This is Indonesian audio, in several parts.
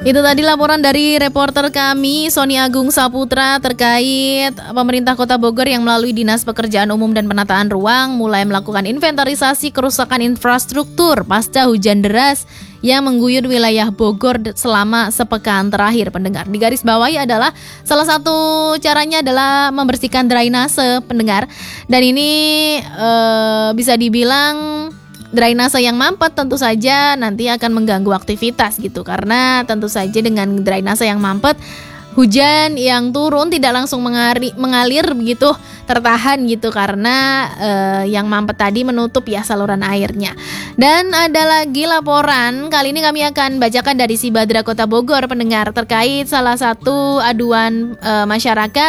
Itu tadi laporan dari reporter kami Sony Agung Saputra terkait pemerintah Kota Bogor yang melalui Dinas Pekerjaan Umum dan Penataan Ruang mulai melakukan inventarisasi kerusakan infrastruktur pasca hujan deras yang mengguyur wilayah Bogor selama sepekan terakhir. Pendengar, di garis bawahi adalah salah satu caranya adalah membersihkan drainase, pendengar. Dan ini bisa dibilang drainase yang mampet tentu saja nanti akan mengganggu aktivitas gitu, karena tentu saja dengan drainase yang mampet, hujan yang turun tidak langsung mengalir begitu, tertahan gitu, karena yang mampet tadi menutup ya saluran airnya. Dan ada lagi laporan, kali ini kami akan bacakan dari Sibadra Kota Bogor, pendengar, terkait salah satu aduan masyarakat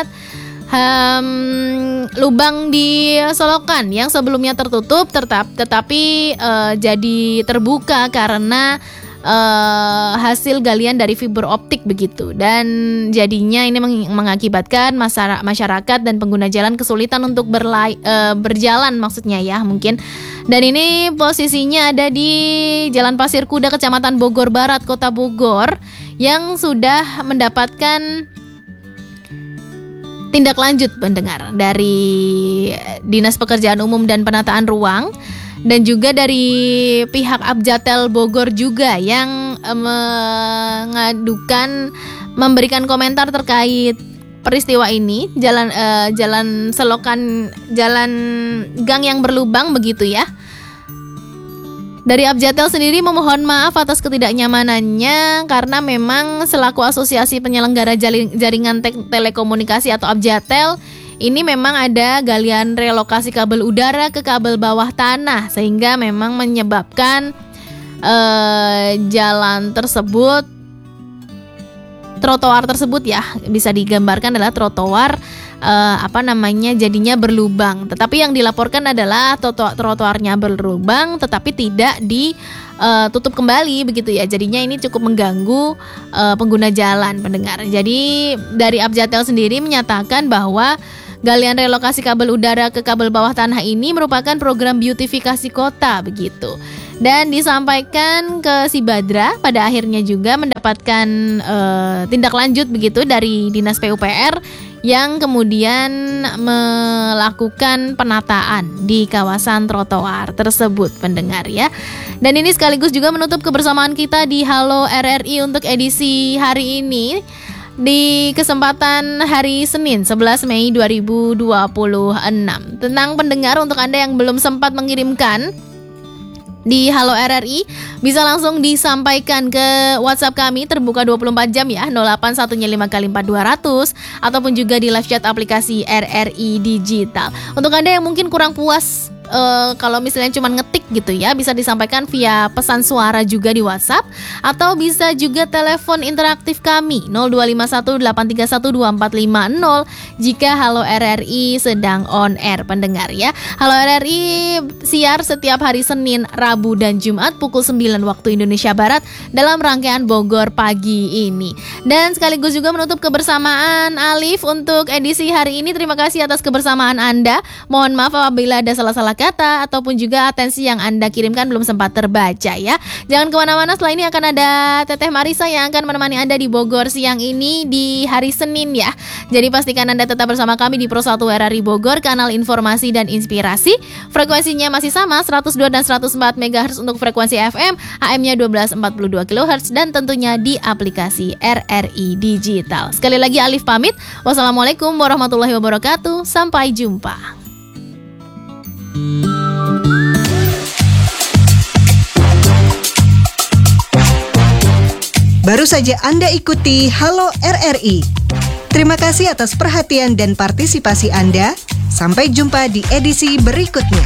lubang di Solokan yang sebelumnya tertutup tetapi jadi terbuka karena hasil galian dari fiber optik begitu, dan jadinya ini mengakibatkan masyarakat dan pengguna jalan kesulitan untuk berjalan maksudnya ya mungkin. Dan ini posisinya ada di Jalan Pasir Kuda, Kecamatan Bogor Barat, Kota Bogor, yang sudah mendapatkan tindak lanjut, pendengar, dari Dinas Pekerjaan Umum dan Penataan Ruang dan juga dari pihak Abjatel Bogor juga yang memberikan komentar terkait peristiwa ini, jalan selokan, jalan gang yang berlubang begitu ya. Dari Abjatel sendiri memohon maaf atas ketidaknyamanannya karena memang selaku asosiasi penyelenggara jaringan telekomunikasi atau Abjatel, ini memang ada galian relokasi kabel udara ke kabel bawah tanah sehingga memang menyebabkan jalan tersebut, trotoar tersebut ya, bisa digambarkan adalah trotoar jadinya berlubang. Tetapi yang dilaporkan adalah trotoarnya berlubang tetapi tidak ditutup kembali begitu ya. Jadinya ini cukup mengganggu pengguna jalan, pendengar. Jadi dari Abjatel sendiri menyatakan bahwa galian relokasi kabel udara ke kabel bawah tanah ini merupakan program beautifikasi kota begitu. Dan disampaikan ke Sibadra, pada akhirnya juga mendapatkan tindak lanjut begitu dari Dinas PUPR yang kemudian melakukan penataan di kawasan trotoar tersebut, pendengar ya. Dan ini sekaligus juga menutup kebersamaan kita di Halo RRI untuk edisi hari ini, di kesempatan hari Senin 11 Mei 2026. Tenang, pendengar, untuk Anda yang belum sempat mengirimkan di Halo RRI, bisa langsung disampaikan ke WhatsApp kami, terbuka 24 jam ya, 0815 ataupun juga di live chat aplikasi RRI Digital. Untuk Anda yang mungkin kurang puas kalau misalnya cuma ngetik gitu ya, bisa disampaikan via pesan suara juga di WhatsApp, atau bisa juga telepon interaktif kami 0251-831-2450 jika Halo RRI sedang on air, pendengar ya. Halo RRI siar setiap hari Senin, Rabu, dan Jumat pukul 9 waktu Indonesia Barat dalam rangkaian Bogor Pagi ini. Dan sekaligus juga menutup kebersamaan Alif untuk edisi hari ini. Terima kasih atas kebersamaan Anda. Mohon maaf apabila ada salah-salah kata ataupun juga atensi yang Anda kirimkan belum sempat terbaca ya. Jangan kemana-mana, setelah ini akan ada Teteh Marisa yang akan menemani Anda di Bogor siang ini di hari Senin ya. Jadi pastikan Anda tetap bersama kami di Pro 1 RRI Bogor, kanal informasi dan inspirasi. Frekuensinya masih sama, 102 dan 104 MHz untuk frekuensi FM, AM-nya 1242 kHz, dan tentunya di aplikasi RRI Digital. Sekali lagi Alif pamit. Wassalamualaikum warahmatullahi wabarakatuh. Sampai jumpa. Baru saja Anda ikuti Halo RRI. Terima kasih atas perhatian dan partisipasi Anda. Sampai jumpa di edisi berikutnya.